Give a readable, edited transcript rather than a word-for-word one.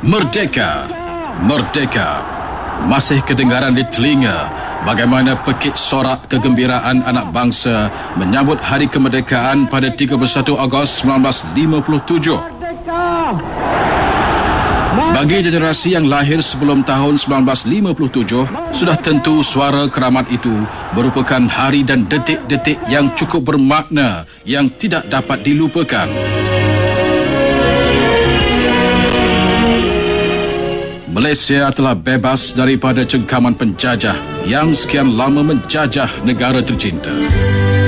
Merdeka, merdeka. Masih kedengaran di telinga bagaimana pekik sorak kegembiraan anak bangsa menyambut Hari Kemerdekaan pada 31 Ogos 1957. Bagi generasi yang lahir sebelum tahun 1957, sudah tentu suara keramat itu merupakan hari dan detik-detik yang cukup bermakna yang tidak dapat dilupakan. Malaysia telah bebas daripada cengkaman penjajah yang sekian lama menjajah negara tercinta.